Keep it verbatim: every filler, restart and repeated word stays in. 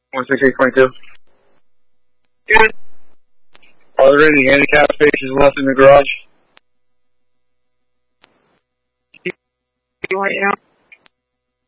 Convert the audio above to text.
one sixty-eight point two. Good. Are there any handicap spaces left in the garage? Right now.